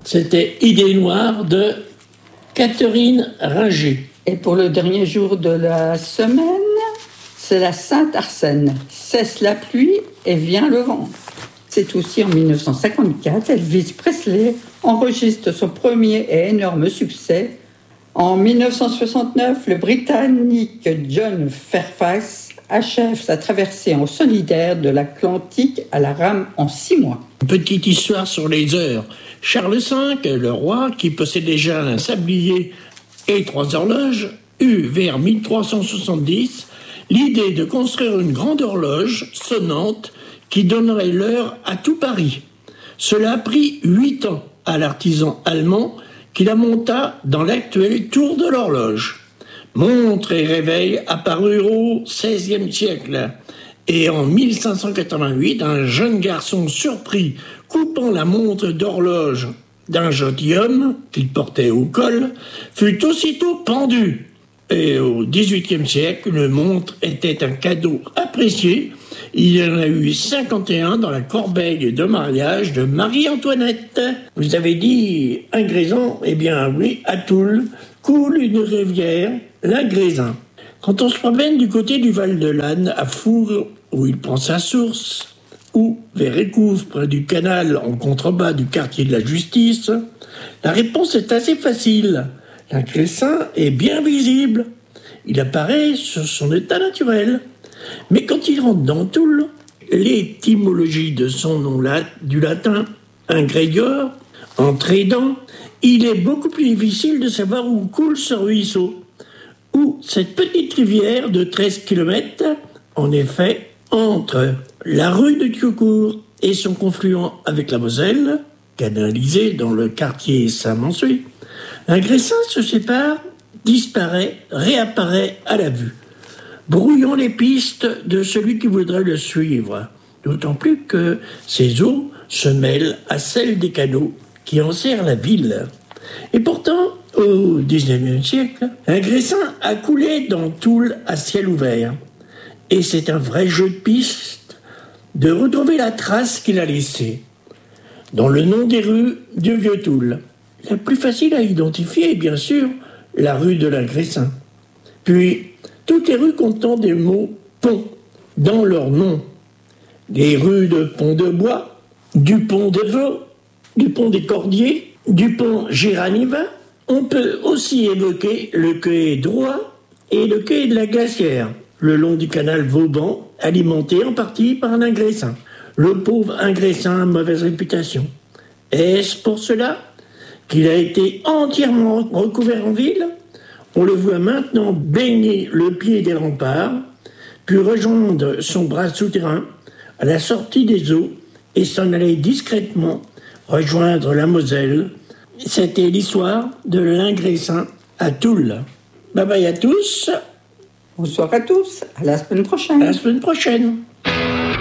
C'était Idée noire de Catherine Ringer. Et pour le dernier jour de la semaine, c'est la Sainte Arsène. Cesse la pluie et vient le vent. C'est aussi en 1954, Elvis Presley enregistre son premier et énorme succès. En 1969, le Britannique John Fairfax achève sa traversée en solidaire de l'Atlantique à la rame en 6 mois. Petite histoire sur les heures. Charles V, le roi, qui possède déjà un sablier et 3 horloges, eut vers 1370 l'idée de construire une grande horloge sonnante qui donnerait l'heure à tout Paris. Cela a pris 8 ans à l'artisan allemand qui la monta dans l'actuelle tour de l'horloge. Montre et réveil apparurent au XVIe siècle. Et en 1588, un jeune garçon surpris coupant la montre d'horloge d'un gentilhomme qu'il portait au col fut aussitôt pendu. Et au XVIIIe siècle, une montre était un cadeau apprécié. Il y en a eu 51 dans la corbeille de mariage de Marie-Antoinette. Vous avez dit Ingrésin? Eh bien oui, à Toul coule une rivière, l'Ingrésin. Quand on se promène du côté du Val de l'Âne, à Fourques, où il prend sa source, ou vers Écouves, près du canal, en contrebas du quartier de la Justice, la réponse est assez facile. L'Ingrésin est bien visible. Il apparaît sur son état naturel. Mais quand il rentre dans Toul, l'étymologie de son nom du latin, Ingrégor, en tradant, il est beaucoup plus difficile de savoir où coule ce ruisseau, ou cette petite rivière de 13 km, en effet, entre la rue de Thiaucourt et son confluent avec la Moselle, canalisée dans le quartier Saint-Mansuet. L'Ingrésin se sépare, disparaît, réapparaît à la vue, brouillant les pistes de celui qui voudrait le suivre, d'autant plus que ses eaux se mêlent à celles des canaux qui enserrent la ville. Et pourtant, au XIXe siècle, l'Ingrésin a coulé dans Toul à ciel ouvert. Et c'est un vrai jeu de piste de retrouver la trace qu'il a laissée dans le nom des rues du Vieux-Toul. La plus facile à identifier est bien sûr la rue de l'Ingrésin. Puis, toutes les rues comptant des mots « pont » dans leur nom. Les rues de Pont-de-Bois, du Pont de Vaux, du Pont des Cordiers, du Pont Géraniva. On peut aussi évoquer le quai Drouat et le quai de la Glacière, le long du canal Vauban, alimenté en partie par un Ingrésin. Le pauvre Ingrésin a mauvaise réputation. Est-ce pour cela qu'il a été entièrement recouvert en ville? On le voit maintenant baigner le pied des remparts, puis rejoindre son bras souterrain à la sortie des eaux et s'en aller discrètement rejoindre la Moselle. C'était l'histoire de l'Ingrésin à Toul. Bye bye à tous. Bonsoir à tous. À la semaine prochaine. À la semaine prochaine.